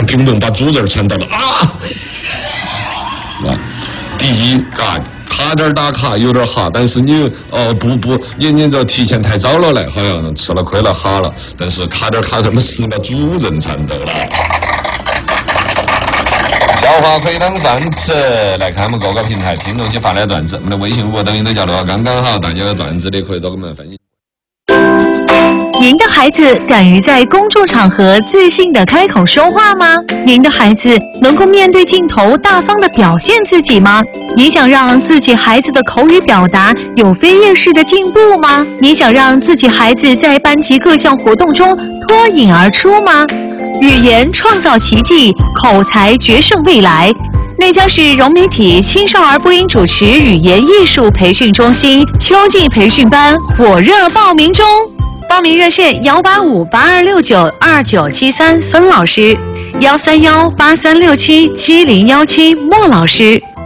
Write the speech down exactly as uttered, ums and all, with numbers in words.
平等把主字传到了啊。啊，第一，嘎。卡点打卡有点哈，但是你哦不不，你你这提前太早了来，好像吃了亏了哈了。但是卡点卡什么死了主人缠斗了。笑话可以当饭吃，来看我们各个平台听众些发来段子，我们的微信、微博、抖音都叫做刚刚好，大家有段子的可以多跟我们分享。 您的孩子敢于在公众场合自信地开口说话吗？您的孩子能够面对镜头大方地表现自己吗？你想让自己孩子的口语表达有飞跃式的进步吗？你想让自己孩子在班级各项活动中脱颖而出吗？语言创造奇迹，口才决胜未来。内江市融媒体青少儿播音主持语言艺术培训中心秋季培训班火热报名中。报名热线幺八五八二六九二九七三孙老师，幺三幺八三六七七零幺七莫老师。